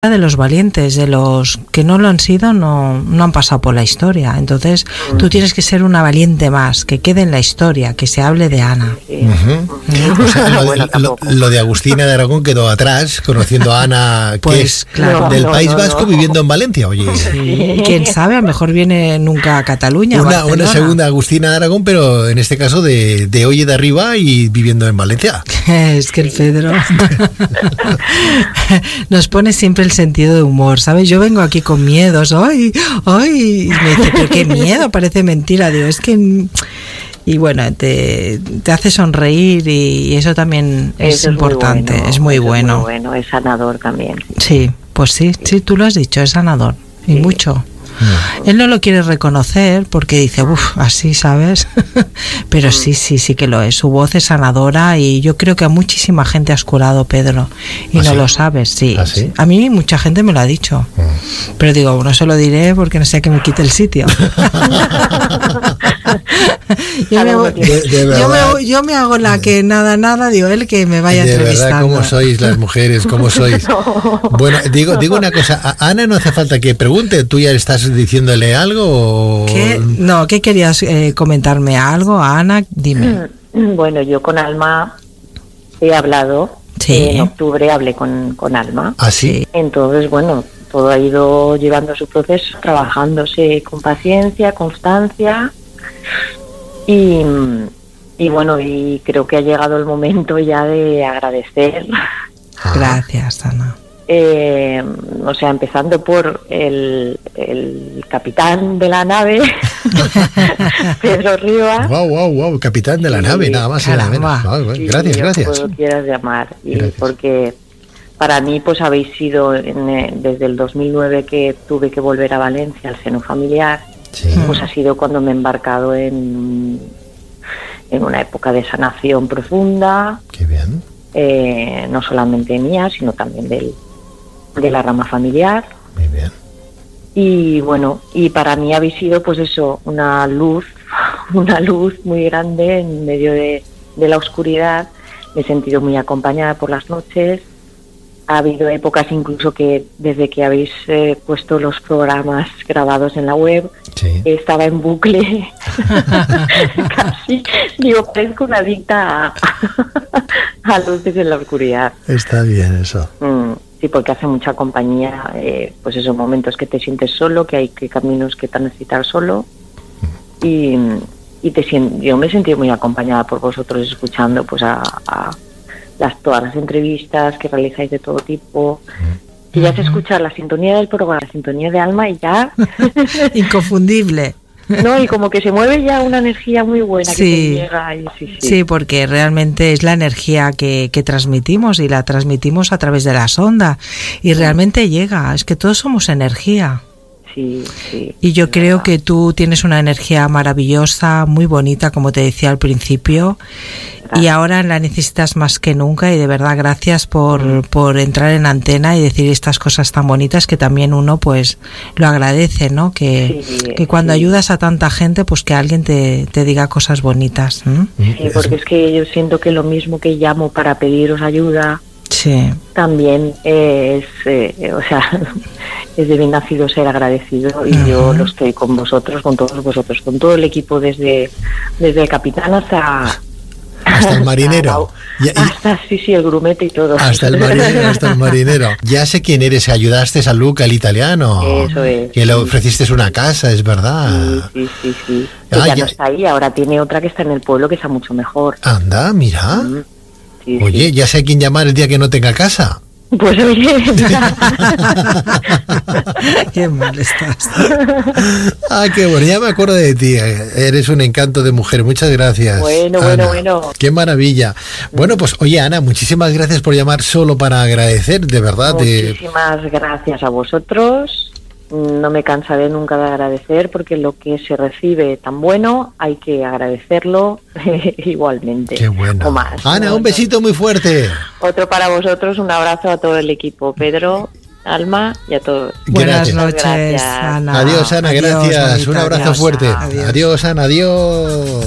de los valientes, de los que no lo han sido, no han pasado por la historia. Entonces tú tienes que ser una valiente más, que quede en la historia, que se hable de Ana. O sea, lo de Agustina de Aragón quedó atrás, conociendo a Ana, Pues, que es claro. del País Vasco, viviendo en Valencia. Oye, Sí, quién sabe, a lo mejor viene nunca a Cataluña. una segunda Agustina de Aragón, pero en este caso de Oye de Arriba y viviendo en Valencia. Es que el Pedro nos pone siempre el sentido de humor, ¿sabes? Yo vengo aquí con miedos, ¡ay! Y me dice, pero qué miedo, parece mentira. Digo, es que... Y bueno, te hace sonreír y eso también es importante, es muy bueno. Es muy bueno, es sanador también. Sí, pues sí, tú lo has dicho, es sanador, y mucho. Él no lo quiere reconocer porque dice, así, ¿sabes? Pero sí que lo es. Su voz es sanadora y yo creo que a muchísima gente has curado, Pedro. Y no lo sabes, sí. ¿Ah, sí? A mí mucha gente me lo ha dicho. Pero digo, no se lo diré porque no sea que me quite el sitio. Yo me hago la que nada, digo, él que me vaya entrevistando. De verdad, ¿cómo sois las mujeres? ¿Cómo sois? Bueno, digo una cosa, a Ana no hace falta que pregunte, ¿tú ya estás diciéndole algo? O... ¿Qué querías comentarme? ¿Algo, Ana? Dime. Bueno, yo con Alma he hablado, en octubre hablé con Alma. ¿Ah, sí? Entonces, bueno, todo ha ido llevando su proceso, trabajándose con paciencia, constancia y bueno, y creo que ha llegado el momento ya de agradecer. Gracias, Ana. O sea, empezando por el capitán de la nave, Pedro Rivas. Wow, capitán de la nave, nada más y nada menos. Gracias. Como lo quieras llamar. Gracias. Porque para mí, pues habéis sido, desde el 2009 que tuve que volver a Valencia, al seno familiar, pues ha sido cuando me he embarcado en una época de sanación profunda. Qué bien. No solamente mía, sino también de la rama familiar. Muy bien. Y bueno, y para mí habéis sido pues eso, una luz muy grande en medio de la oscuridad. Me he sentido muy acompañada por las noches. Ha habido épocas incluso que desde que habéis puesto los programas grabados en la web, estaba en bucle. Casi, digo, parezco una adicta a luces en la oscuridad. Está bien eso. Sí, porque hace mucha compañía, pues esos momentos que te sientes solo, que hay caminos que te necesitas solo. Y yo me he sentido muy acompañada por vosotros, escuchando pues a todas las entrevistas que realizáis de todo tipo. Y ya se escucha la sintonía del programa, la sintonía de Alma y ya... Inconfundible. No, y como que se mueve ya una energía muy buena que te llega. Y sí, porque realmente es la energía que transmitimos y la transmitimos a través de las ondas. Y realmente llega, es que todos somos energía. Sí. Y yo creo que tú tienes una energía maravillosa, muy bonita, como te decía al principio, y ahora la necesitas más que nunca, y de verdad gracias por entrar en antena y decir estas cosas tan bonitas que también uno pues lo agradece, ¿no? Que cuando ayudas a tanta gente, pues que alguien te diga cosas bonitas. Sí, porque es que yo siento que lo mismo que llamo para pediros ayuda, también es, es de bien nacido ser agradecido, y yo lo estoy con vosotros, con todos vosotros, con todo el equipo, desde el capitán hasta el marinero. Hasta el grumete y todo. Hasta el marinero. Ya sé quién eres, ayudaste a Luca, el italiano. Eso es. Que le ofreciste una casa, es verdad. Sí. Que ya no está ahí, ahora tiene otra que está en el pueblo, que está mucho mejor. Anda, mira. Oye, ya sé a quién llamar el día que no tenga casa. Pues oye, qué mal estás. Qué bueno, ya me acuerdo de ti. Eres un encanto de mujer. Muchas gracias. Bueno. Qué maravilla. Bueno, pues oye, Ana, muchísimas gracias por llamar solo para agradecer, de verdad. Muchísimas gracias a vosotros. No me cansaré nunca de agradecer, porque lo que se recibe tan bueno hay que agradecerlo igualmente. Qué bueno. O más. Ana, un besito muy fuerte. Otro para vosotros, un abrazo a todo el equipo, Pedro, Alma y a todos. Buenas noches, Ana. Adiós, Ana, gracias. Un abrazo fuerte. Adiós, Ana, adiós.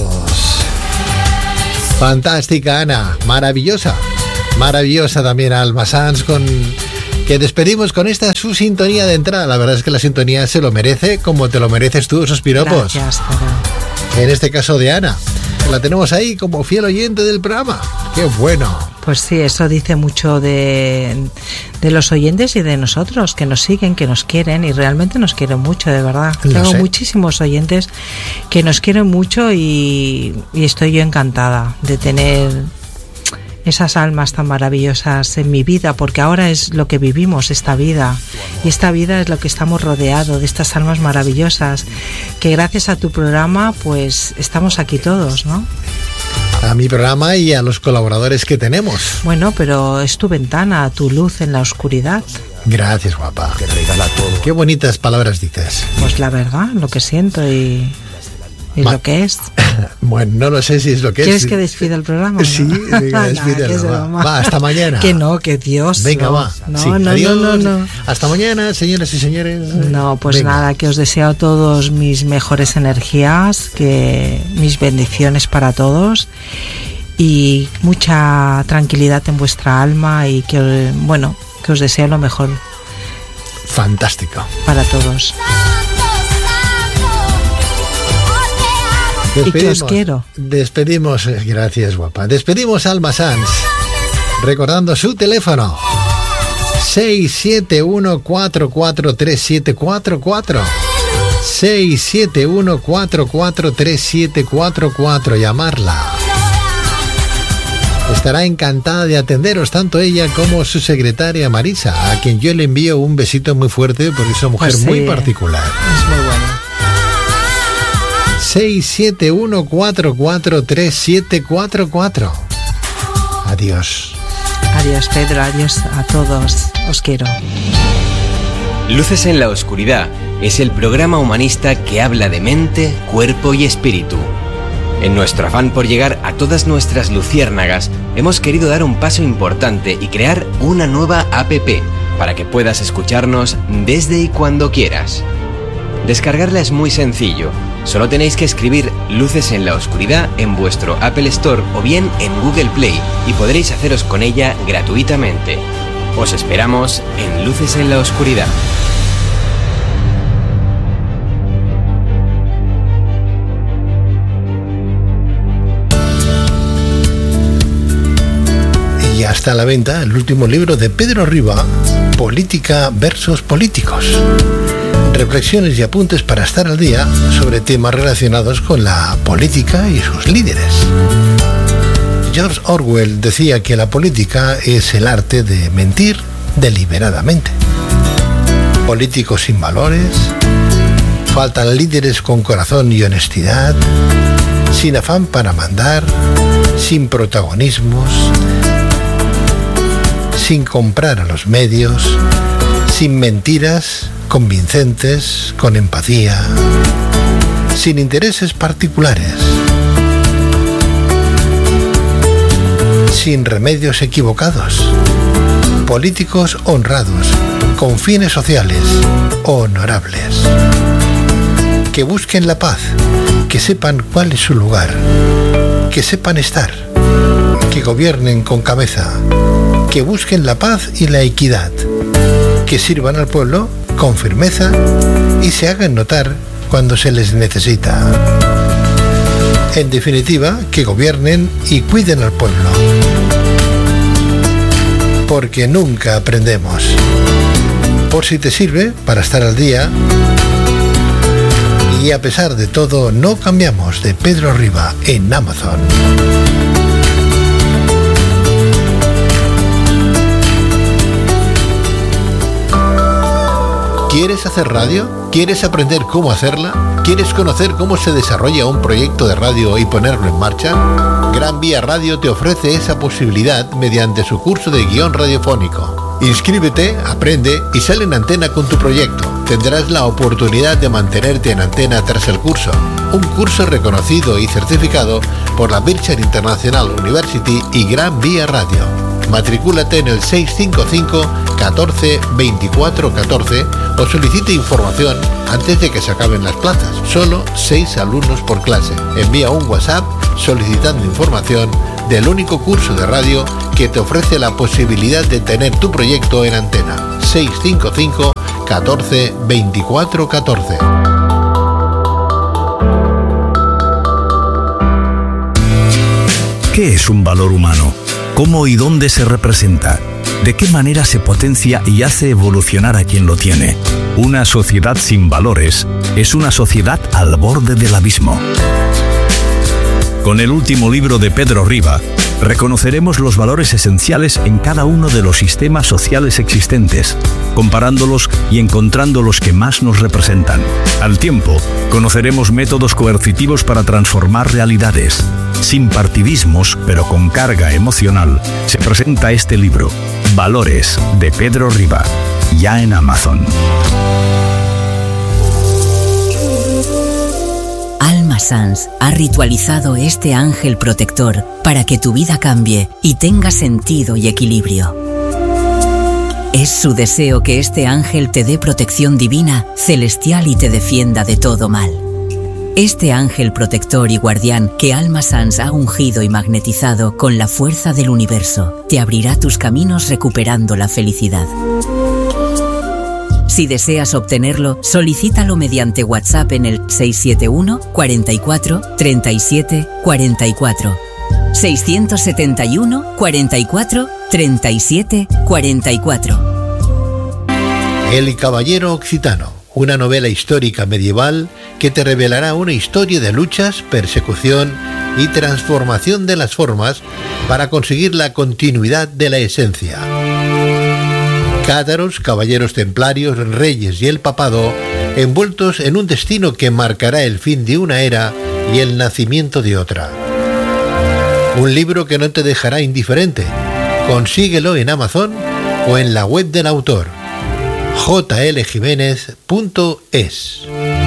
Fantástica, Ana, maravillosa también Alma Sanz con Que despedimos con esta su sintonía de entrada. La verdad es que la sintonía se lo merece, como te lo mereces tú, esos piropos. Gracias, Pedro. En este caso de Ana, la tenemos ahí como fiel oyente del programa. ¡Qué bueno! Pues sí, eso dice mucho de los oyentes y de nosotros, que nos siguen, que nos quieren, y realmente nos quieren mucho, de verdad. Tengo muchísimos oyentes que nos quieren mucho y estoy yo encantada de tener esas almas tan maravillosas en mi vida, porque ahora es lo que vivimos, esta vida, y esta vida es lo que estamos rodeados, de estas almas maravillosas, que gracias a tu programa pues estamos aquí todos, ¿no? A mi programa y a los colaboradores que tenemos. Bueno, pero es tu ventana, tu luz en la oscuridad. Gracias, guapa. Te regala todo. Qué bonitas palabras dices. Pues la verdad, lo que siento y lo que es. Bueno, no lo sé si es lo que ¿Quieres es. que despida el programa? Sí, despídelo. Va, hasta mañana. Que no, que Dios. Venga, no. va. No, sí, no, adiós. no. Hasta mañana, señoras y señores. No, pues venga. nada, que os deseo a todos mis mejores energías, que mis bendiciones para todos y mucha tranquilidad en vuestra alma y que, bueno, que os deseo lo mejor. Fantástico. Para todos. Y que os quiero. Despedimos, gracias, guapa. Despedimos a Alma Sanz, recordando su teléfono: 671-443744. 671-443744. Llamarla. Estará encantada de atenderos, tanto ella como su secretaria Marisa, a quien yo le envío un besito muy fuerte porque es una mujer pues sí, muy particular. Es muy bueno. 671-443744. Adiós. Adiós, Pedro, adiós a todos. Os quiero. Luces en la Oscuridad es el programa humanista que habla de mente, cuerpo y espíritu. En nuestro afán por llegar a todas nuestras luciérnagas, hemos querido dar un paso importante y crear una nueva app para que puedas escucharnos desde y cuando quieras. Descargarla es muy sencillo. Solo tenéis que escribir Luces en la Oscuridad en vuestro Apple Store o bien en Google Play y podréis haceros con ella gratuitamente. Os esperamos en Luces en la Oscuridad. Y ya está a la venta el último libro de Pedro Riba, Política versus Políticos. Reflexiones y apuntes para estar al día sobre temas relacionados con la política y sus líderes. George Orwell decía que la política es el arte de mentir deliberadamente. Políticos sin valores, faltan líderes con corazón y honestidad, sin afán para mandar, sin protagonismos, sin comprar a los medios, sin mentiras convincentes, con empatía, sin intereses particulares, sin remedios equivocados, políticos honrados, con fines sociales, honorables, que busquen la paz, que sepan cuál es su lugar, que sepan estar, que gobiernen con cabeza, que busquen la paz y la equidad, que sirvan al pueblo con firmeza y se hagan notar cuando se les necesita. En definitiva, que gobiernen y cuiden al pueblo. Porque nunca aprendemos. Por si te sirve para estar al día. Y a pesar de todo, no cambiamos, de Pedro Riba en Amazon. ¿Quieres hacer radio? ¿Quieres aprender cómo hacerla? ¿Quieres conocer cómo se desarrolla un proyecto de radio y ponerlo en marcha? Gran Vía Radio te ofrece esa posibilidad mediante su curso de guión radiofónico. Inscríbete, aprende y sale en antena con tu proyecto. Tendrás la oportunidad de mantenerte en antena tras el curso. Un curso reconocido y certificado por la Birchard International University y Gran Vía Radio. Matricúlate en el 655 14 24 14 o solicite información antes de que se acaben las plazas. Solo 6 alumnos por clase. Envía un WhatsApp solicitando información del único curso de radio que te ofrece la posibilidad de tener tu proyecto en antena. 655 14 24 14. ¿Qué es un valor humano? ¿Cómo y dónde se representa? ¿De qué manera se potencia y hace evolucionar a quien lo tiene? Una sociedad sin valores es una sociedad al borde del abismo. Con el último libro de Pedro Riba, reconoceremos los valores esenciales en cada uno de los sistemas sociales existentes, comparándolos y encontrando los que más nos representan. Al tiempo, conoceremos métodos coercitivos para transformar realidades. Sin partidismos, pero con carga emocional, se presenta este libro, Valores, de Pedro Riba, ya en Amazon. Alma Sans ha ritualizado este ángel protector para que tu vida cambie y tenga sentido y equilibrio. Es su deseo que este ángel te dé protección divina, celestial y te defienda de todo mal. Este ángel protector y guardián que Alma Sans ha ungido y magnetizado con la fuerza del universo, te abrirá tus caminos recuperando la felicidad. Si deseas obtenerlo, solicítalo mediante WhatsApp en el 671 44 37 44. 671 44 37 44. El Caballero Occitano, una novela histórica medieval que te revelará una historia de luchas, persecución y transformación de las formas para conseguir la continuidad de la esencia. Cátaros, caballeros templarios, reyes y el papado, envueltos en un destino que marcará el fin de una era y el nacimiento de otra. Un libro que no te dejará indiferente. Consíguelo en Amazon o en la web del autor, jljiménez.es.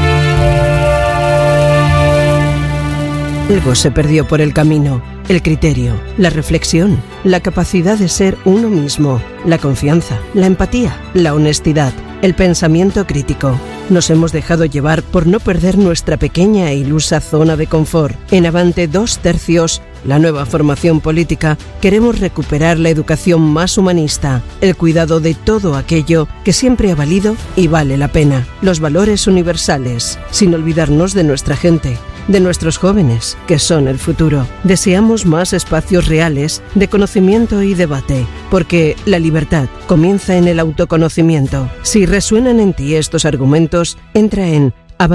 Algo se perdió por el camino. El criterio, la reflexión, la capacidad de ser uno mismo, la confianza, la empatía, la honestidad, el pensamiento crítico. Nos hemos dejado llevar por no perder nuestra pequeña e ilusa zona de confort. En Avante 2/3, la nueva formación política, queremos recuperar la educación más humanista, el cuidado de todo aquello que siempre ha valido y vale la pena, los valores universales, sin olvidarnos de nuestra gente, de nuestros jóvenes, que son el futuro. Deseamos más espacios reales de conocimiento y debate, porque la libertad comienza en el autoconocimiento. Si resuenan en ti estos argumentos, entra en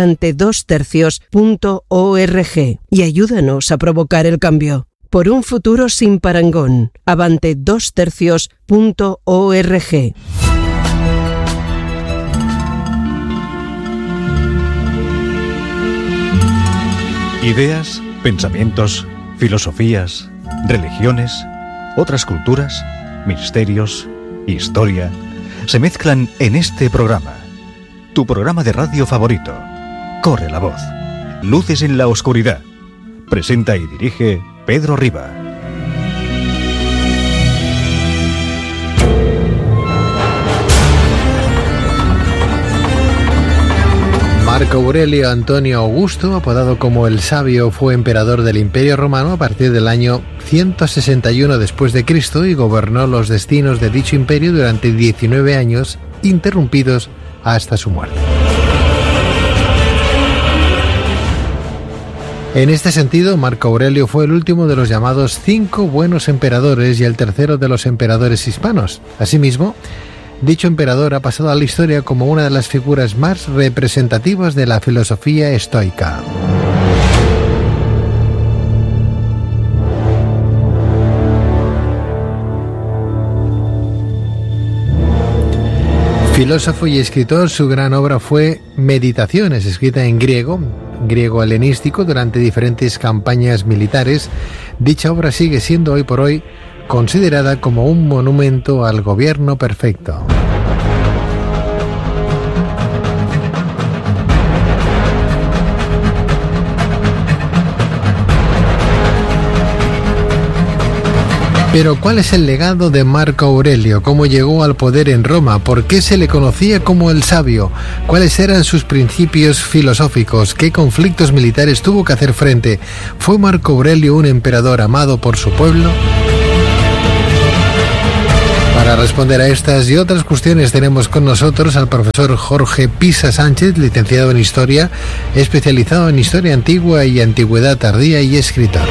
avante2tercios.org y ayúdanos a provocar el cambio. Por un futuro sin parangón. avante2tercios.org. Ideas, pensamientos, filosofías, religiones, otras culturas, misterios, historia, se mezclan en este programa. Tu programa de radio favorito. Corre la voz. Luces en la oscuridad. Presenta y dirige Pedro Riba. Marco Aurelio Antonio Augusto, apodado como el Sabio, fue emperador del Imperio Romano a partir del año 161 después de Cristo y gobernó los destinos de dicho imperio durante 19 años, interrumpidos hasta su muerte. En este sentido, Marco Aurelio fue el último de los llamados 5 buenos emperadores y el tercero de los emperadores hispanos. Asimismo, dicho emperador ha pasado a la historia como una de las figuras más representativas de la filosofía estoica. Filósofo y escritor, su gran obra fue Meditaciones, escrita en griego helenístico durante diferentes campañas militares. Dicha obra sigue siendo hoy por hoy considerada como un monumento al gobierno perfecto. Pero ¿cuál es el legado de Marco Aurelio? ¿Cómo llegó al poder en Roma? ¿Por qué se le conocía como el Sabio? ¿Cuáles eran sus principios filosóficos? ¿Qué conflictos militares tuvo que hacer frente? ¿Fue Marco Aurelio un emperador amado por su pueblo? Para responder a estas y otras cuestiones tenemos con nosotros al profesor Jorge Pisa Sánchez, licenciado en Historia, especializado en Historia Antigua y Antigüedad Tardía y escritor.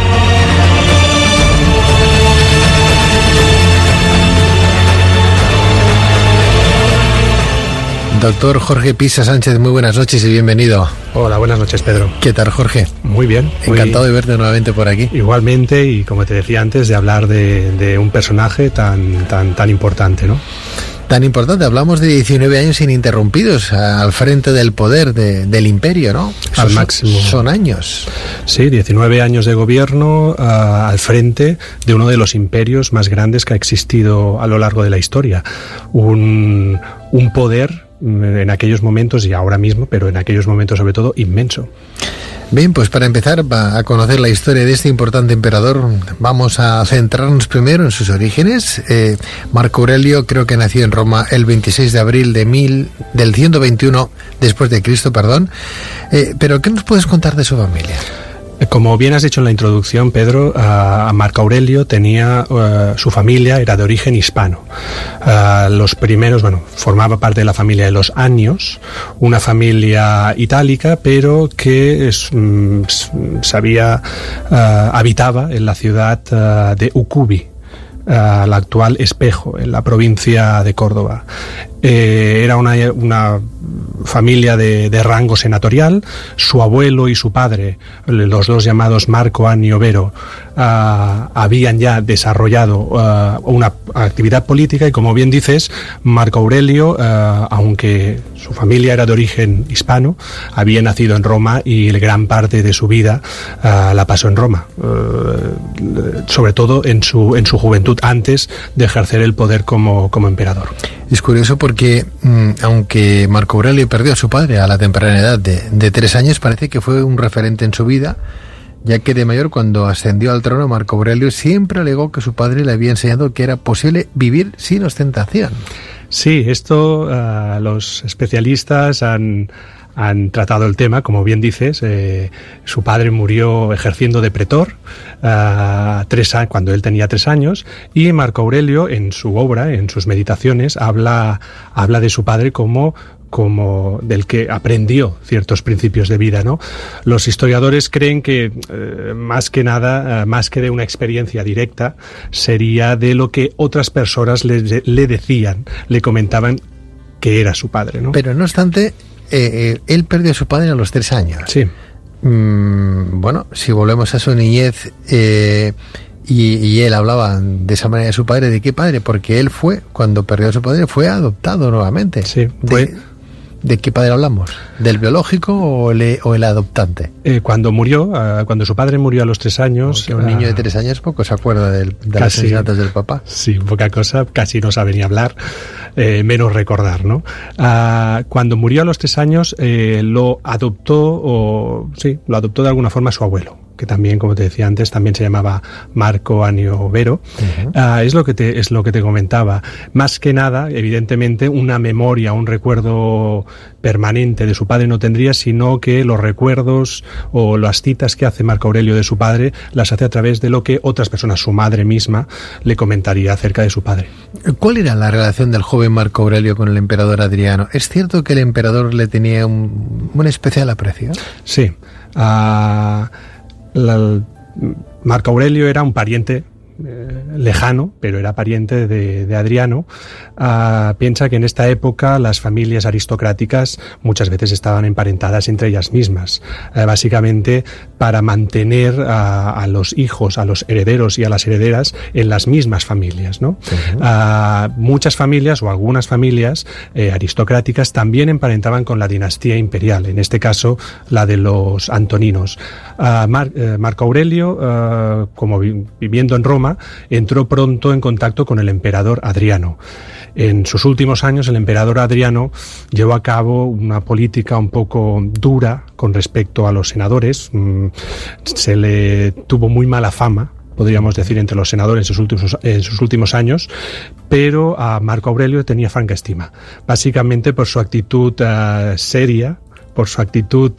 Doctor Jorge Pisa Sánchez, muy buenas noches y bienvenido. Hola, buenas noches, Pedro. ¿Qué tal, Jorge? Muy bien. Encantado de verte nuevamente por aquí. Igualmente, y como te decía antes, de hablar de un personaje tan importante, ¿no? Tan importante, hablamos de 19 años ininterrumpidos al frente del poder del imperio, ¿no? Al máximo. Son años. Sí, 19 años de gobierno al frente de uno de los imperios más grandes que ha existido a lo largo de la historia. Un poder en aquellos momentos y ahora mismo, pero en aquellos momentos sobre todo, inmenso. Bien, pues para empezar a conocer la historia de este importante emperador, vamos a centrarnos primero en sus orígenes. Marco Aurelio creo que nació en Roma el 26 de abril del 121 después de Cristo, pero ¿qué nos puedes contar de su familia? Como bien has dicho en la introducción, Pedro, Marco Aurelio tenía, su familia era de origen hispano. Los primeros, formaba parte de la familia de los Annios, una familia itálica, pero que habitaba en la ciudad de Ucubi, la actual Espejo, en la provincia de Córdoba. Era una familia de rango senatorial. Su abuelo y su padre, los dos llamados Marco Annio Vero, habían ya desarrollado una actividad política y, como bien dices, Marco Aurelio, aunque su familia era de origen hispano, había nacido en Roma y gran parte de su vida la pasó en Roma, sobre todo en su juventud, antes de ejercer el poder como emperador. Es curioso porque, aunque Marco Aurelio perdió a su padre a la temprana edad de 3 años, parece que fue un referente en su vida, ya que de mayor, cuando ascendió al trono, Marco Aurelio siempre alegó que su padre le había enseñado que era posible vivir sin ostentación. Sí, esto los especialistas han tratado el tema, como bien dices. Su padre murió ejerciendo de pretor cuando él tenía 3 años, y Marco Aurelio, en su obra, en sus meditaciones, habla de su padre como del que aprendió ciertos principios de vida, ¿no? Los historiadores creen que más que nada, más que de una experiencia directa, sería de lo que otras personas le decían, le comentaban que era su padre, ¿no? Pero no obstante, él perdió a su padre a los 3 años. Sí. Bueno, si volvemos a su niñez, y él hablaba de esa manera de su padre, ¿de qué padre? Porque él cuando perdió a su padre, fue adoptado nuevamente. Sí, ¿De qué padre hablamos? ¿Del biológico o el adoptante? Cuando su padre murió a los 3 años... Porque un niño de 3 años poco se acuerda de las asesinatos del papá. Sí, poca cosa, casi no sabe ni hablar, menos recordar, ¿no? Cuando murió a los 3 años, lo adoptó de alguna forma su abuelo, que también, como te decía antes, también se llamaba Marco Annio Vero. Uh-huh. Es lo que te comentaba. Más que nada, evidentemente, una memoria, un recuerdo permanente de su padre no tendría, sino que los recuerdos o las citas que hace Marco Aurelio de su padre las hace a través de lo que otras personas, su madre misma, le comentaría acerca de su padre. ¿Cuál era la relación del joven Marco Aurelio con el emperador Adriano? ¿Es cierto que el emperador le tenía un especial aprecio? Sí. Marco Aurelio era un pariente lejano, pero era pariente de Adriano. Piensa que en esta época las familias aristocráticas muchas veces estaban emparentadas entre ellas mismas, básicamente para mantener a los hijos, a los herederos y a las herederas en las mismas familias, ¿no? Uh-huh. Muchas familias o algunas familias aristocráticas también emparentaban con la dinastía imperial, en este caso la de los Antoninos. Marco Aurelio, como viviendo en Roma, entró pronto en contacto con el emperador Adriano. En sus últimos años, el emperador Adriano llevó a cabo una política un poco dura con respecto a los senadores. Se le tuvo muy mala fama, podríamos decir, entre los senadores en sus últimos años, pero a Marco Aurelio tenía franca estima, básicamente por su actitud seria, por su actitud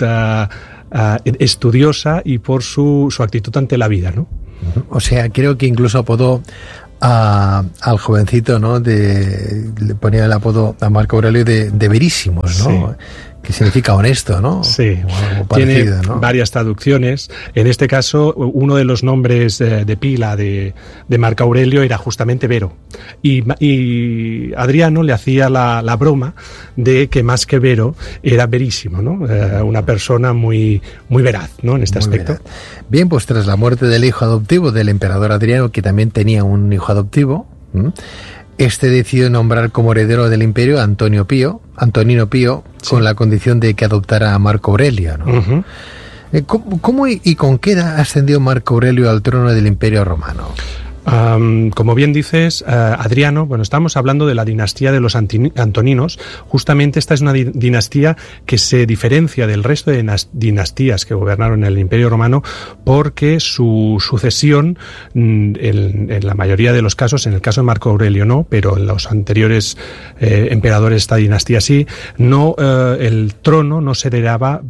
estudiosa y por su actitud ante la vida, ¿no? O sea, creo que incluso apodó al jovencito, ¿no? Le ponía el apodo a Marco Aurelio de Verísimos, ¿no? Sí. Que significa honesto, ¿no? Sí, algo parecido, tiene ¿no? varias traducciones. En este caso, uno de los nombres de pila de Marco Aurelio era justamente Vero. Y Adriano le hacía la broma de que más que Vero era Verísimo, ¿no? Una persona muy, muy veraz, ¿no? En este aspecto. Veraz. Bien, pues tras la muerte del hijo adoptivo del emperador Adriano, que también tenía un hijo adoptivo, este decidió nombrar como heredero del imperio a Antonino Pío, sí, con la condición de que adoptara a Marco Aurelio, ¿no? Uh-huh. ¿Cómo y con qué edad ascendió Marco Aurelio al trono del Imperio Romano? Como bien dices, Adriano, bueno, estamos hablando de la dinastía de los Antoninos. Justamente esta es una dinastía que se diferencia del resto de dinastías que gobernaron el Imperio Romano porque su sucesión, en la mayoría de los casos, en el caso de Marco Aurelio no, pero en los anteriores emperadores de esta dinastía sí, el trono no se heredaba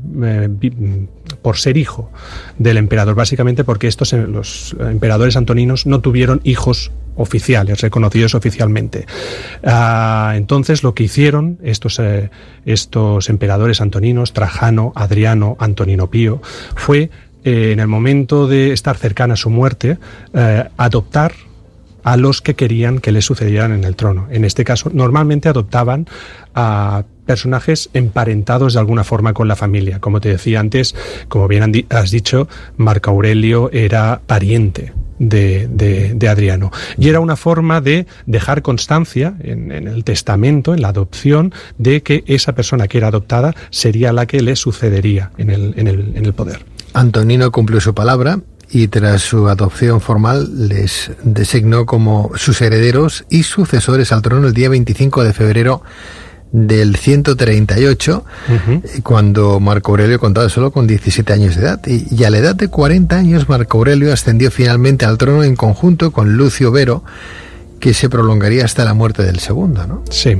por ser hijo del emperador, básicamente porque los emperadores antoninos no tuvieron hijos oficiales, reconocidos oficialmente. Entonces lo que hicieron estos emperadores antoninos, Trajano, Adriano, Antonino Pío, fue en el momento de estar cercana a su muerte, adoptar a los que querían que les sucedieran en el trono. En este caso, normalmente adoptaban a personajes emparentados de alguna forma con la familia. Como te decía antes, como bien has dicho, Marco Aurelio era pariente de Adriano. Y era una forma de dejar constancia en el testamento, en la adopción, de que esa persona que era adoptada sería la que le sucedería en el poder. Antonino cumplió su palabra y tras su adopción formal les designó como sus herederos y sucesores al trono el día 25 de febrero del 138, cuando Marco Aurelio contaba solo con 17 años de edad. Y a la edad de 40 años, Marco Aurelio ascendió finalmente al trono en conjunto con Lucio Vero, que se prolongaría hasta la muerte del segundo, ¿no? Sí.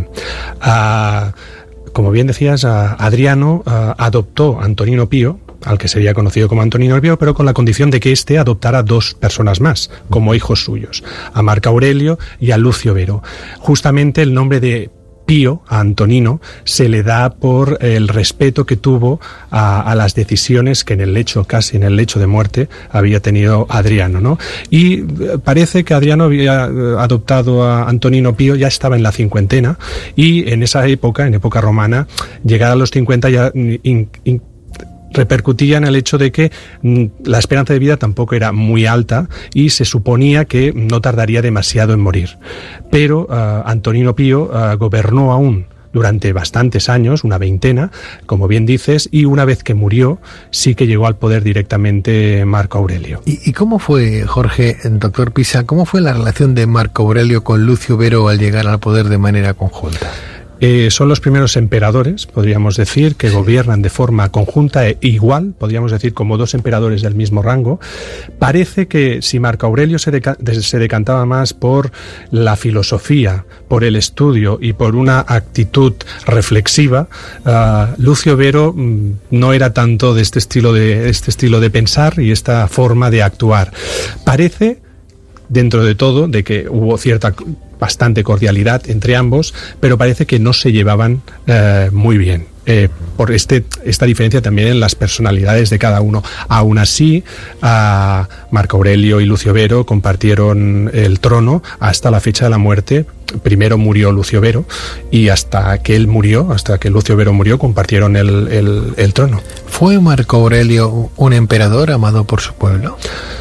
Como bien decías, Adriano adoptó a Antonino Pío, al que sería conocido como Antonino Pío, pero con la condición de que éste adoptara 2 personas más como hijos suyos, a Marco Aurelio y a Lucio Vero. Justamente el nombre de Pío, a Antonino, se le da por el respeto que tuvo a las decisiones que casi en el lecho de muerte, había tenido Adriano, ¿no? Y parece que Adriano había adoptado a Antonino Pío, ya estaba en la cincuentena, y en esa época, en época romana, llegar a los 50 ya repercutía en el hecho de que la esperanza de vida tampoco era muy alta y se suponía que no tardaría demasiado en morir. Pero Antonino Pío gobernó aún durante bastantes años, una veintena, como bien dices, y una vez que murió, sí que llegó al poder directamente Marco Aurelio. ¿Y cómo fue, Jorge, doctor Pisa, cómo fue la relación de Marco Aurelio con Lucio Vero al llegar al poder de manera conjunta? Son los primeros emperadores, podríamos decir, que gobiernan de forma conjunta e igual, podríamos decir como 2 emperadores del mismo rango. Parece que si Marco Aurelio se decantaba más por la filosofía, por el estudio y por una actitud reflexiva, Lucio Vero no era tanto de este estilo de pensar y esta forma de actuar. Parece, dentro de todo, de que hubo bastante cordialidad entre ambos, pero parece que no se llevaban muy bien. Por esta diferencia también en las personalidades de cada uno. Aún así, Marco Aurelio y Lucio Vero compartieron el trono hasta la fecha de la muerte. Primero murió Lucio Vero y hasta que Lucio Vero murió, compartieron el trono. ¿Fue Marco Aurelio un emperador amado por su pueblo?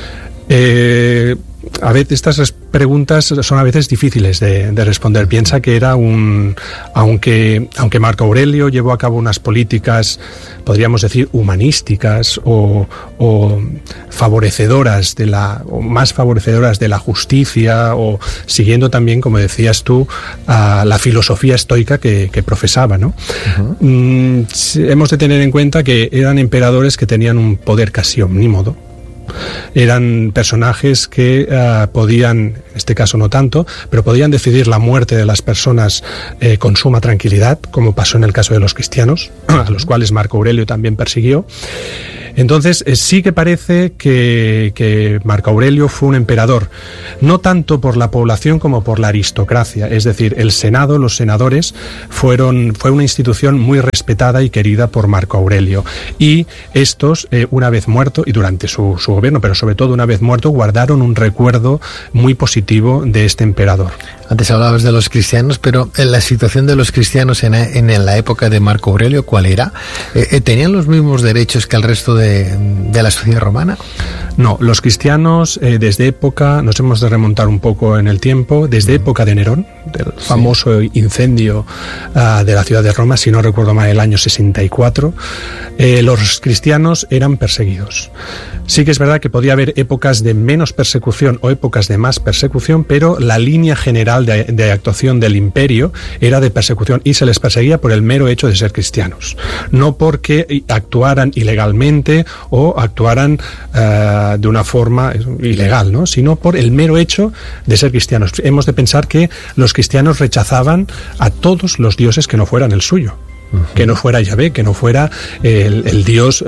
A veces estas preguntas son a veces difíciles de responder. Piensa que era aunque Marco Aurelio llevó a cabo unas políticas, podríamos decir, humanísticas o favorecedoras más favorecedoras de la justicia, o siguiendo también, como decías tú, la filosofía estoica que profesaba, ¿no? Uh-huh. Hemos de tener en cuenta que eran emperadores que tenían un poder casi omnímodo. Eran personajes que podían, en este caso no tanto, pero podían decidir la muerte de las personas con suma tranquilidad, como pasó en el caso de los cristianos, a los cuales Marco Aurelio también persiguió. Entonces, sí que parece que Marco Aurelio fue un emperador, no tanto por la población como por la aristocracia. Es decir, el Senado, los senadores, fue una institución muy respetada y querida por Marco Aurelio. Y estos, una vez muerto, y durante su gobierno, pero sobre todo una vez muerto, guardaron un recuerdo muy positivo de este emperador. Antes hablabas de los cristianos, pero la situación de los cristianos en la época de Marco Aurelio, ¿cuál era? ¿Tenían los mismos derechos que el resto de la sociedad romana? No, los cristianos desde época, nos hemos de remontar un poco en el tiempo, desde época de Nerón, del famoso incendio de la ciudad de Roma, si no recuerdo mal, el año 64, los cristianos eran perseguidos. Sí que es verdad que podía haber épocas de menos persecución o épocas de más persecución, pero la línea general de actuación del imperio era de persecución, y se les perseguía por el mero hecho de ser cristianos, no porque actuaran ilegalmente o actuaran de una forma ilegal, ¿no? Sino por el mero hecho de ser cristianos. Hemos de pensar que los cristianos rechazaban a todos los dioses que no fueran el suyo. Que no fuera Yahvé, que no fuera el Dios,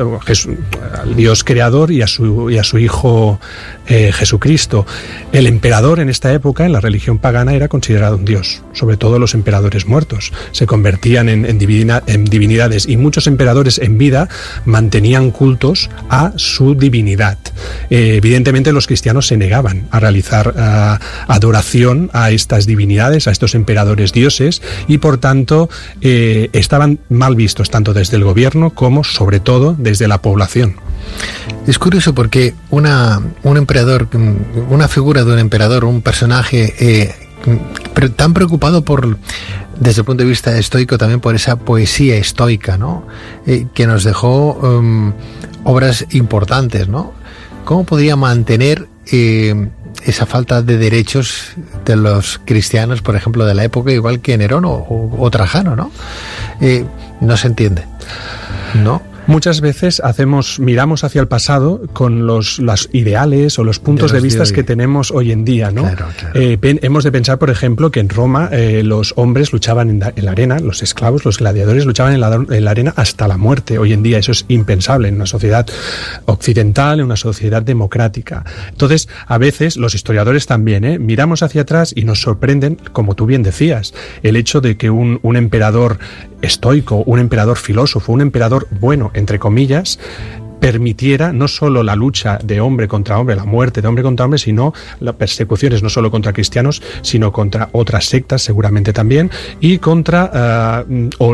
el Dios creador y a su Hijo Jesucristo. El emperador en esta época, en la religión pagana, era considerado un dios, sobre todo los emperadores muertos. Se convertían en divinidades, y muchos emperadores en vida mantenían cultos a su divinidad. Evidentemente los cristianos se negaban a realizar adoración a estas divinidades, a estos emperadores dioses, y por tanto estaban mal vistos tanto desde el gobierno como sobre todo desde la población. Es curioso porque un emperador, una figura de un emperador, un personaje tan preocupado desde el punto de vista estoico, también por esa poesía estoica, ¿no? Que nos dejó obras importantes, ¿no? ¿Cómo podría mantener esa falta de derechos de los cristianos, por ejemplo, de la época, igual que Nerón o Trajano, ¿no? No se entiende, ¿no? Muchas veces miramos hacia el pasado con los ideales o los puntos de vista que tenemos hoy en día, ¿no? Claro. Hemos de pensar, por ejemplo, que en Roma los hombres luchaban en la arena, los esclavos, los gladiadores luchaban en la arena hasta la muerte. Hoy en día eso es impensable en una sociedad occidental, en una sociedad democrática. Entonces, a veces, los historiadores también, miramos hacia atrás y nos sorprenden, como tú bien decías, el hecho de que un emperador estoico, un emperador filósofo, un emperador bueno, entre comillas, permitiera no solo la lucha de hombre contra hombre, la muerte de hombre contra hombre, sino las persecuciones no solo contra cristianos, sino contra otras sectas seguramente también, y contra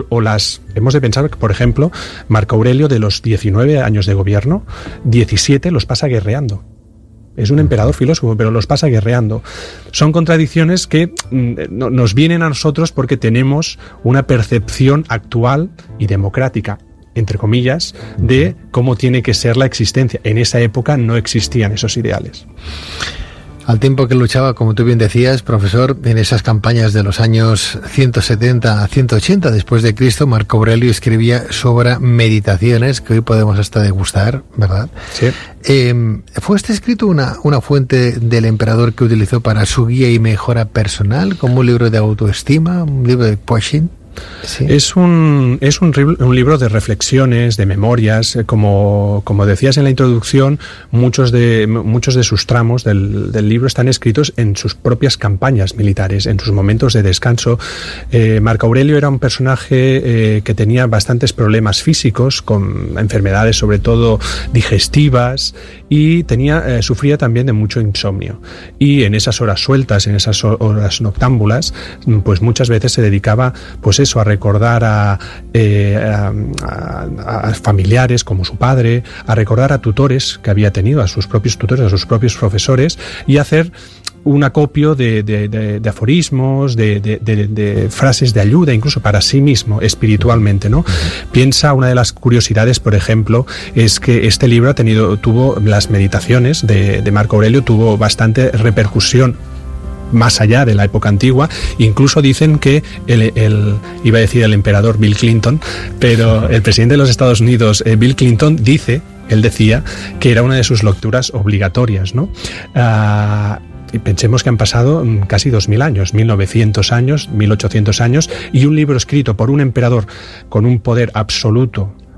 hemos de pensar que, por ejemplo, Marco Aurelio, de los 19 años de gobierno, 17 los pasa guerreando. Es un emperador filósofo, pero los pasa guerreando. Son contradicciones que nos vienen a nosotros porque tenemos una percepción actual y democrática, entre comillas, de cómo tiene que ser la existencia. En esa época no existían esos ideales. Al tiempo que luchaba, como tú bien decías, profesor, en esas campañas de los años 170 a 180 después de Cristo, Marco Aurelio escribía su obra Meditaciones, que hoy podemos hasta degustar, ¿verdad? Sí. ¿Fue este escrito una fuente del emperador que utilizó para su guía y mejora personal, como un libro de autoestima, un libro de coaching? Sí. Es un libro de reflexiones, de memorias, como decías en la introducción, muchos de sus tramos del libro están escritos en sus propias campañas militares, en sus momentos de descanso. Marco Aurelio era un personaje que tenía bastantes problemas físicos, con enfermedades sobre todo digestivas, y sufría también de mucho insomnio. Y en esas horas sueltas, en esas horas noctámbulas, pues muchas veces se dedicaba pues eso, a recordar a familiares como su padre, a recordar a tutores que había tenido, a sus propios tutores, a sus propios profesores, y hacer un acopio de aforismos, de frases de ayuda, incluso para sí mismo, espiritualmente, ¿no? Piensa, una de las curiosidades, por ejemplo, es que este libro tuvo las meditaciones de Marco Aurelio, tuvo bastante repercusión más allá de la época antigua. Incluso dicen que iba a decir el emperador Bill Clinton, pero el presidente de los Estados Unidos, Bill Clinton, él decía que era una de sus lecturas obligatorias, ¿no? Y pensemos que han pasado casi 2000 años, 1900 años, 1800 años, y un libro escrito por un emperador con un poder absoluto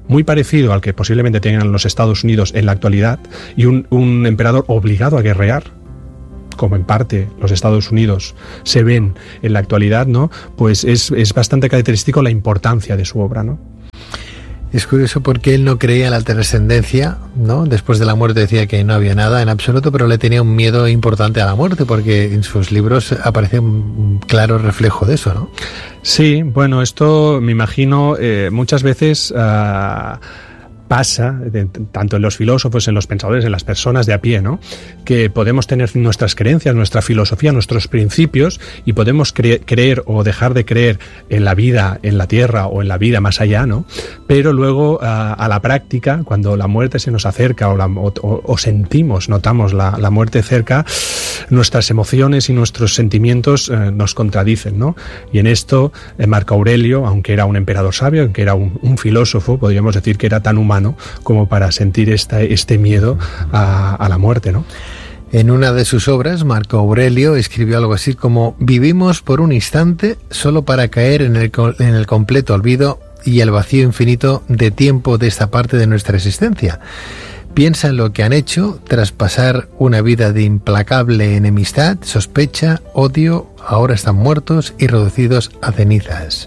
muy parecido al que posiblemente tengan los Estados Unidos en la actualidad, y un emperador obligado a guerrear, como en parte los Estados Unidos se ven en la actualidad, ¿no? Pues es bastante característico la importancia de su obra, ¿no? Es curioso porque él no creía en la trascendencia, ¿no? Después de la muerte decía que no había nada en absoluto, pero le tenía un miedo importante a la muerte, porque en sus libros aparece un claro reflejo de eso, ¿no? Sí, bueno, esto me imagino muchas veces pasa, tanto en los filósofos, en los pensadores, en las personas de a pie, ¿no? Que podemos tener nuestras creencias, nuestra filosofía, nuestros principios, y podemos creer o dejar de creer en la vida en la tierra o en la vida más allá, ¿no? Pero luego a la práctica, cuando la muerte se nos acerca o sentimos, notamos la muerte cerca, nuestras emociones y nuestros sentimientos nos contradicen, ¿no? Y en esto Marco Aurelio, aunque era un emperador sabio, aunque era un filósofo, podríamos decir que era tan humano como para sentir este miedo a la muerte, ¿no? En una de sus obras, Marco Aurelio escribió algo así como: vivimos por un instante solo para caer en el completo olvido y el vacío infinito de tiempo de esta parte de nuestra existencia. Piensa en lo que han hecho tras pasar una vida de implacable enemistad, sospecha, odio. Ahora están muertos y reducidos a cenizas.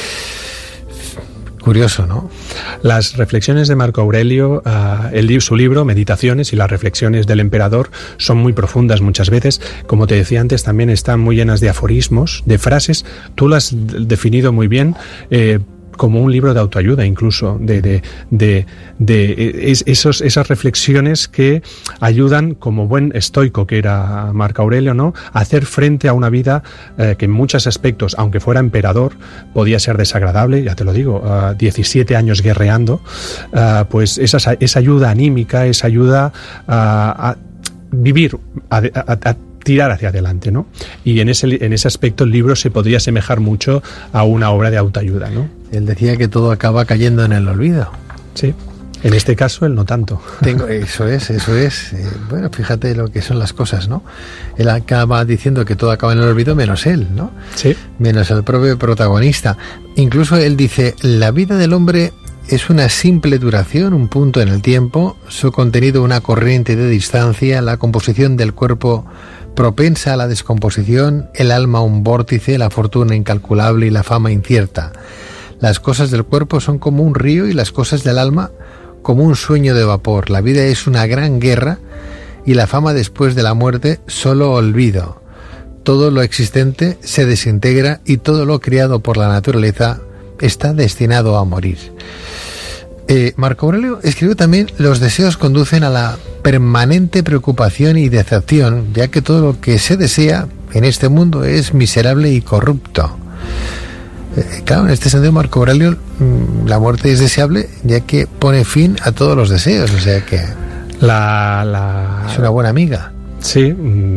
Curioso, ¿no? Las reflexiones de Marco Aurelio, su libro, Meditaciones, y las reflexiones del emperador son muy profundas muchas veces. Como te decía antes, también están muy llenas de aforismos, de frases. Tú las has definido muy bien, como un libro de autoayuda, incluso, esas reflexiones que ayudan, como buen estoico que era Marco Aurelio, ¿no?, a hacer frente a una vida que en muchos aspectos, aunque fuera emperador, podía ser desagradable. Ya te lo digo, 17 años guerreando, pues esa ayuda anímica, esa ayuda a vivir, a tirar hacia adelante, ¿no? Y en ese aspecto el libro se podría asemejar mucho a una obra de autoayuda, ¿no? Él decía que todo acaba cayendo en el olvido. Sí, en este caso él no tanto. Eso es. Bueno, fíjate lo que son las cosas, ¿no? Él acaba diciendo que todo acaba en el olvido menos él, ¿no? Sí. Menos el propio protagonista. Incluso él dice: la vida del hombre es una simple duración, un punto en el tiempo, su contenido una corriente de distancia, la composición del cuerpo propensa a la descomposición, el alma un vórtice, la fortuna incalculable y la fama incierta. Las cosas del cuerpo son como un río y las cosas del alma como un sueño de vapor. La vida es una gran guerra y la fama después de la muerte solo olvido. Todo lo existente se desintegra y todo lo creado por la naturaleza está destinado a morir. Marco Aurelio escribió también: los deseos conducen a la permanente preocupación y decepción, ya que todo lo que se desea en este mundo es miserable y corrupto. Claro, en este sentido Marco Aurelio, la muerte es deseable, ya que pone fin a todos los deseos, o sea que es una buena amiga. Sí,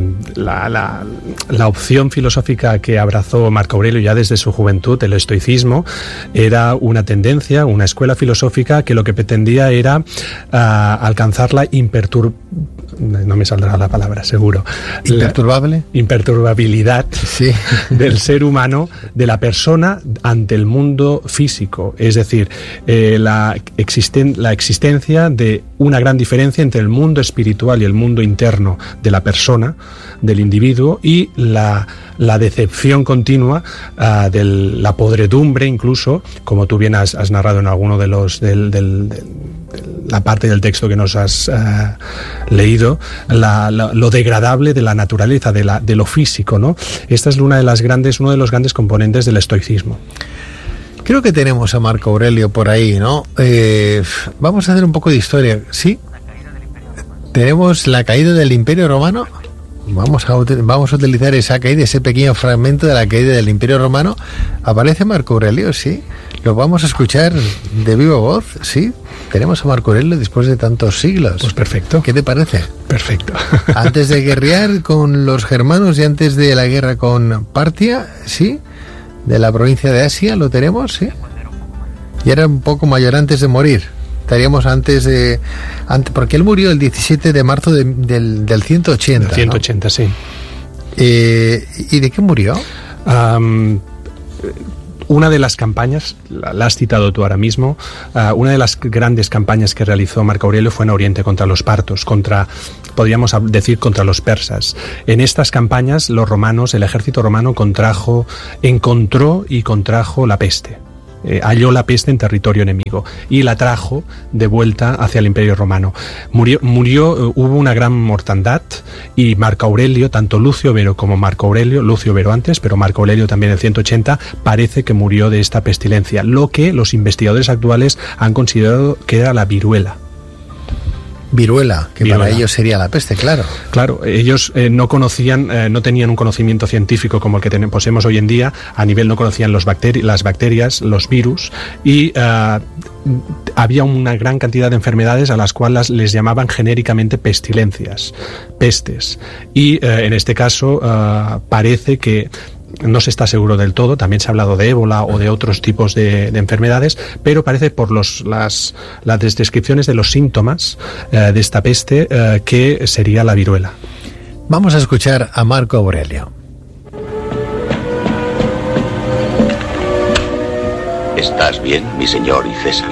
la opción filosófica que abrazó Marco Aurelio ya desde su juventud, el estoicismo, era una tendencia, una escuela filosófica que lo que pretendía era alcanzar la no me saldrá la palabra, seguro. Imperturbabilidad, sí, del ser humano, de la persona ante el mundo físico. Es decir, la existencia de una gran diferencia entre el mundo espiritual y el mundo interno de la persona, del individuo, y la decepción continua de la podredumbre, incluso, como tú bien has narrado en alguno de los la parte del texto que nos has leído, lo degradable de la naturaleza, de lo físico, ¿no? Esta es uno de los grandes componentes del estoicismo. Creo que tenemos a Marco Aurelio por ahí, ¿no? Vamos a hacer un poco de historia, ¿sí? Tenemos la caída del Imperio Romano. Vamos a utilizar esa caída, ese pequeño fragmento de la caída del Imperio Romano. Aparece Marco Aurelio, sí. Lo vamos a escuchar de viva voz, sí. Tenemos a Marco Aurelio después de tantos siglos. Pues perfecto. ¿Qué te parece? Perfecto. Antes de guerrear con los germanos y antes de la guerra con Partia, sí. De la provincia de Asia, lo tenemos, sí. Y era un poco mayor antes de morir. Estaríamos porque él murió el 17 de marzo del 180. Del 180, ¿no? Sí. ¿Y de qué murió? una de las campañas, la has citado tú ahora mismo, una de las grandes campañas que realizó Marco Aurelio fue en Oriente contra los partos, podríamos decir contra los persas. En estas campañas los romanos, el ejército romano encontró y contrajo la peste. Halló la peste en territorio enemigo y la trajo de vuelta hacia el Imperio Romano. Hubo una gran mortandad y Marco Aurelio, tanto Lucio Vero como Marco Aurelio, Lucio Vero antes, pero Marco Aurelio también en 180, parece que murió de esta pestilencia, lo que los investigadores actuales han considerado que era la viruela. Viruela, que para ellos sería la peste, claro. Claro, ellos no tenían un conocimiento científico como el que poseemos hoy en día. A nivel no conocían las bacterias, los virus, y había una gran cantidad de enfermedades a las cuales les llamaban genéricamente pestilencias, pestes. Y en este caso parece que no se está seguro del todo, también se ha hablado de ébola o de otros tipos de enfermedades, pero parece por las descripciones de los síntomas de esta peste que sería la viruela. Vamos a escuchar a Marco Aurelio. ¿Estás bien, mi señor y César?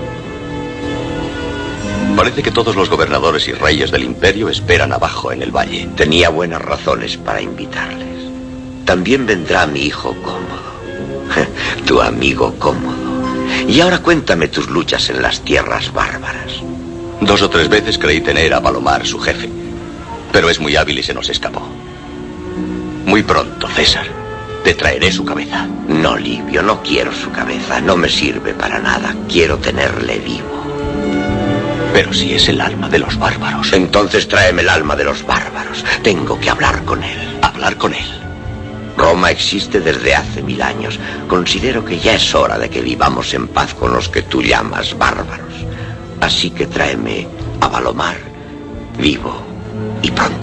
Parece que todos los gobernadores y reyes del imperio esperan abajo en el valle. Tenía buenas razones para invitarles. También vendrá mi hijo Cómodo, tu amigo Cómodo. Y ahora cuéntame tus luchas en las tierras bárbaras. 2 o 3 veces creí tener a Palomar, su jefe, pero es muy hábil y se nos escapó. Muy pronto, César, te traeré su cabeza. No, Livio, no quiero su cabeza, no me sirve para nada, quiero tenerle vivo. Pero si es el alma de los bárbaros. Entonces tráeme el alma de los bárbaros, tengo que hablar con él. ¿Hablar con él? Roma existe desde hace 1000 años. Considero que ya es hora de que vivamos en paz con los que tú llamas bárbaros. Así que tráeme a Palomar, vivo y pronto.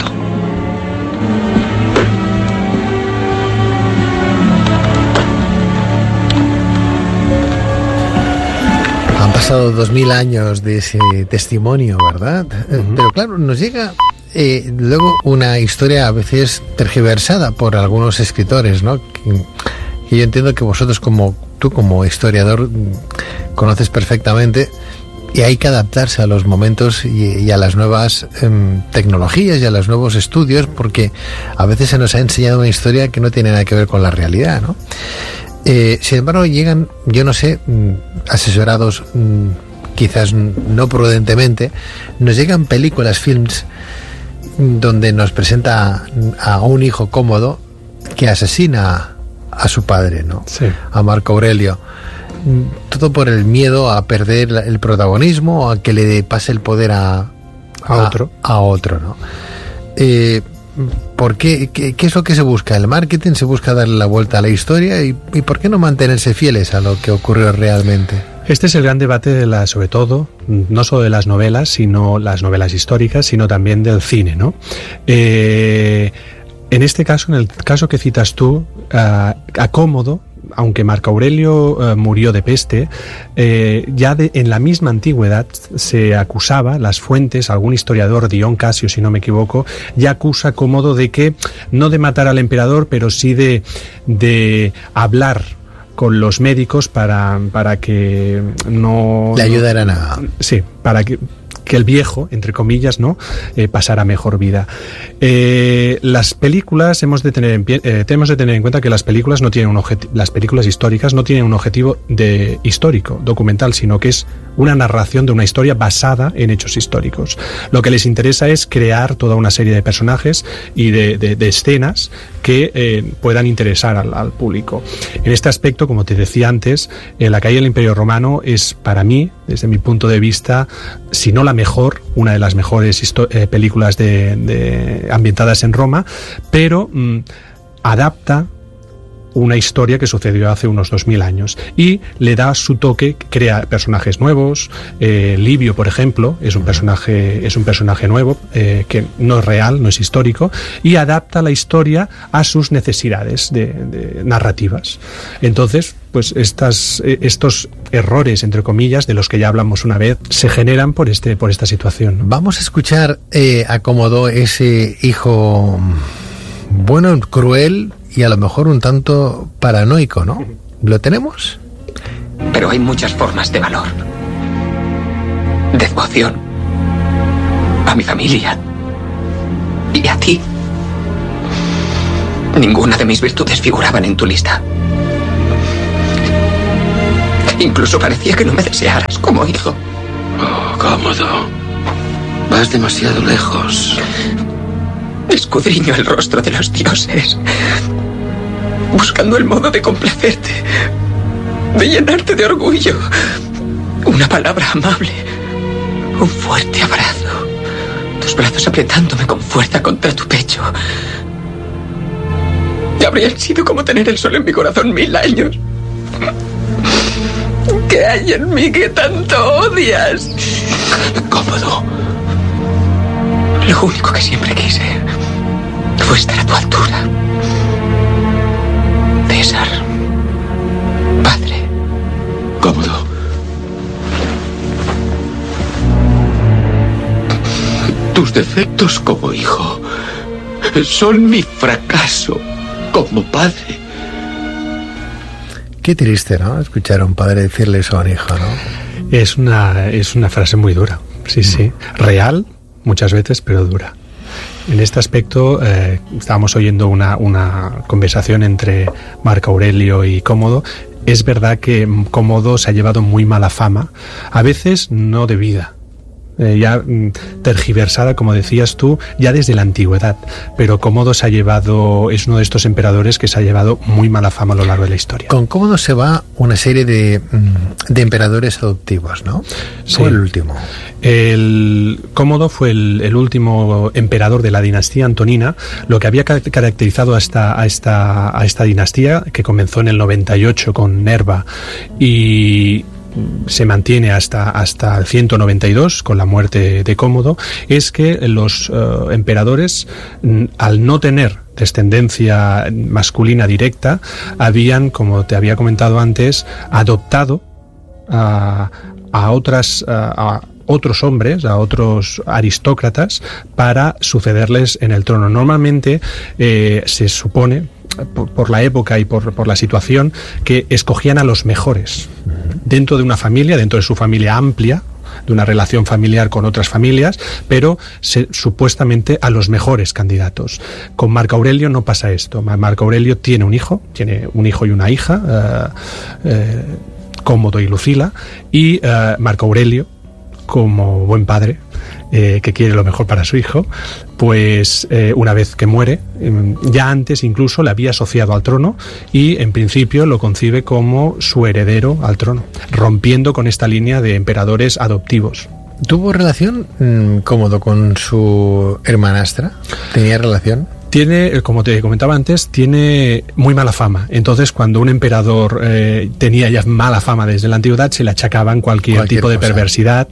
Han pasado 2000 años de ese testimonio, ¿verdad? Pero claro, nos llega luego una historia a veces tergiversada por algunos escritores, ¿no? Que yo entiendo que vosotros, tú como historiador, conoces perfectamente, y hay que adaptarse a los momentos y a las nuevas tecnologías y a los nuevos estudios, porque a veces se nos ha enseñado una historia que no tiene nada que ver con la realidad, ¿no? Sin embargo, llegan, yo no sé, asesorados quizás no prudentemente, nos llegan películas, films, donde nos presenta a un hijo Cómodo que asesina a su padre, ¿no? Sí. A Marco Aurelio. Todo por el miedo a perder el protagonismo, a que le pase el poder a otro, ¿no? ¿Por qué? ¿Qué es lo que se busca? ¿El marketing? ¿Se busca darle la vuelta a la historia? ¿Y por qué no mantenerse fieles a lo que ocurrió realmente? Este es el gran debate sobre todo, no solo de las novelas, sino las novelas históricas, sino también del cine, ¿no? En este caso, en el caso que citas tú, a Cómodo, aunque Marco Aurelio murió de peste, en la misma antigüedad se acusaba, las fuentes, algún historiador, Dion Casio, si no me equivoco, ya acusa a Cómodo de que, no de matar al emperador, pero sí de hablar con los médicos para que no... Le ayudaran a... Sí, para que el viejo, entre comillas, ¿no? Pasara mejor vida. Las películas tenemos de tener en cuenta que las películas no tienen las películas históricas no tienen un objetivo histórico, documental, sino que es una narración de una historia basada en hechos históricos. Lo que les interesa es crear toda una serie de personajes y de escenas que puedan interesar al público. En este aspecto, como te decía antes, La caída del Imperio Romano es, para mí, desde mi punto de vista, si no la mejor, una de las mejores películas ambientadas en Roma, pero adapta una historia que sucedió hace unos 2000 años y le da su toque, crea personajes nuevos. Livio, por ejemplo, es un personaje nuevo, que no es real, no es histórico, y adapta la historia a sus necesidades de narrativas. Entonces, pues estos errores, entre comillas, de los que ya hablamos una vez, se generan por esta situación, ¿no? Vamos a escuchar a Cómodo, ese hijo bueno, cruel y a lo mejor un tanto paranoico, ¿no? ¿Lo tenemos? Pero hay muchas formas de valor. De devoción. A mi familia. Y a ti. Ninguna de mis virtudes figuraban en tu lista. Incluso parecía que no me desearas como hijo. Oh, Cómodo. Vas demasiado lejos. Escudriño el rostro de los dioses, buscando el modo de complacerte, de llenarte de orgullo. Una palabra amable, un fuerte abrazo, tus brazos apretándome con fuerza contra tu pecho. Habrían sido como tener el sol en mi corazón 1000 años. ¿Qué hay en mí que tanto odias? Cómodo. Lo único que siempre quise fue estar a tu altura. César. Padre. Cómodo. Tus defectos como hijo son mi fracaso como padre. Qué triste, ¿no? Escuchar a un padre decirle eso a un hijo, ¿no? Es una frase muy dura, sí, sí. Real, muchas veces, pero dura. En este aspecto, estábamos oyendo una conversación entre Marco Aurelio y Cómodo. Es verdad que Cómodo se ha llevado muy mala fama, a veces no debida. Ya tergiversada, como decías tú, ya desde la antigüedad, pero Cómodo se ha llevado, es uno de estos emperadores que se ha llevado muy mala fama a lo largo de la historia. Con Cómodo se va una serie de emperadores adoptivos, ¿no? Sí. Fue el último. Cómodo fue el último emperador de la dinastía antonina. Lo que había caracterizado a esta dinastía, que comenzó en el 98 con Nerva y se mantiene hasta el 192 con la muerte de Cómodo, es que los emperadores, al no tener descendencia masculina directa, habían, como te había comentado antes, adoptado a otros hombres, a otros aristócratas, para sucederles en el trono. Normalmente se supone, por la época y por la situación, que escogían a los mejores dentro de una familia, dentro de su familia amplia, de una relación familiar con otras familias, pero supuestamente a los mejores candidatos. Con Marco Aurelio no pasa esto. Marco Aurelio tiene un hijo y una hija, Cómodo y Lucila, y Marco Aurelio, como buen padre que quiere lo mejor para su hijo, pues una vez que muere, ya antes incluso le había asociado al trono y en principio lo concibe como su heredero al trono, rompiendo con esta línea de emperadores adoptivos. ¿Tuvo relación Cómodo con su hermanastra? ¿Tenía relación? Tiene, como te comentaba antes, tiene muy mala fama. Entonces, cuando un emperador tenía ya mala fama desde la antigüedad, se le achacaban cualquier tipo de perversidad.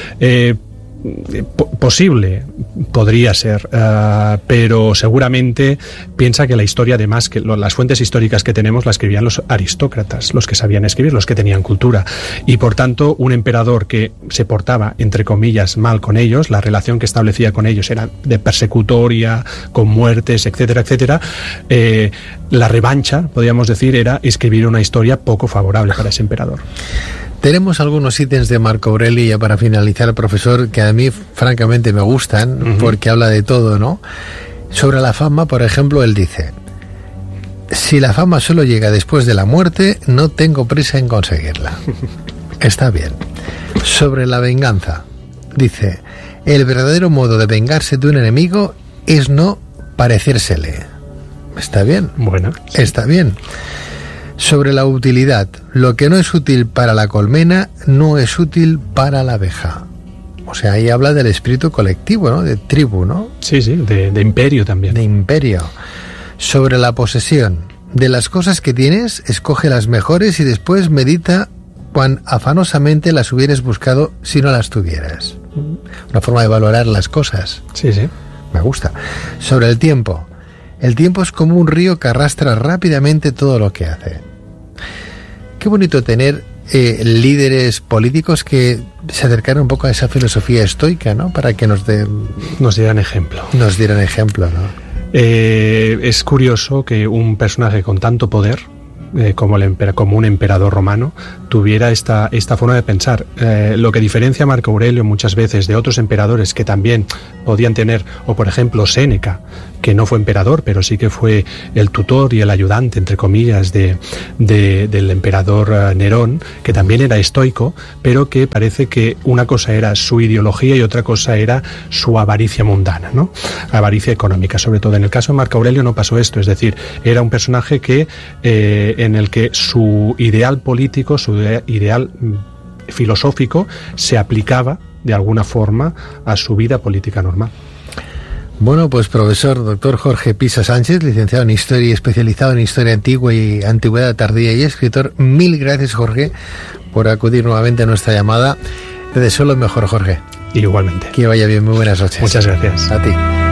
Posible, podría ser, pero seguramente piensa que la historia, además, que las fuentes históricas que tenemos las escribían los aristócratas, los que sabían escribir, los que tenían cultura, y por tanto un emperador que se portaba, entre comillas, mal con ellos, la relación que establecía con ellos era de persecutoria, con muertes, etcétera, etcétera. La revancha, podríamos decir, era escribir una historia poco favorable para ese emperador. Tenemos algunos ítems de Marco Aurelio, ya para finalizar, profesor, que a mí francamente me gustan, porque habla de todo, ¿no? Sobre la fama, por ejemplo, él dice: si la fama solo llega después de la muerte, no tengo prisa en conseguirla. Está bien. Sobre la venganza, dice: el verdadero modo de vengarse de un enemigo es no parecérsele. Está bien. Bueno. Sí. Está bien. Sobre la utilidad, lo que no es útil para la colmena no es útil para la abeja. O sea, ahí habla del espíritu colectivo, ¿no? De tribu, ¿no? Sí, sí, de imperio también. De imperio. Sobre la posesión, de las cosas que tienes, escoge las mejores y después medita cuán afanosamente las hubieras buscado si no las tuvieras. Una forma de valorar las cosas. Sí, sí. Me gusta. Sobre el tiempo es como un río que arrastra rápidamente todo lo que hace. Qué bonito tener líderes políticos que se acercaron un poco a esa filosofía estoica, ¿no? Para que nos dieran ejemplo. Nos dieran ejemplo, ¿no? Es curioso que un personaje con tanto poder, como un emperador romano, tuviera esta forma de pensar. Lo que diferencia a Marco Aurelio muchas veces de otros emperadores que también podían tener, o por ejemplo Séneca, que no fue emperador, pero sí que fue el tutor y el ayudante, entre comillas, del emperador Nerón, que también era estoico, pero que parece que una cosa era su ideología y otra cosa era su avaricia mundana, ¿no? Avaricia económica, sobre todo. En el caso de Marco Aurelio no pasó esto, es decir, era un personaje que en el que su ideal político, su ideal filosófico se aplicaba de alguna forma a su vida política normal. Bueno, pues profesor doctor Jorge Pisa Sánchez, licenciado en Historia y especializado en Historia Antigua y Antigüedad Tardía y escritor, mil gracias, Jorge, por acudir nuevamente a nuestra llamada. Te deseo lo mejor, Jorge. Igualmente. Que vaya bien, muy buenas noches. Muchas gracias. A ti.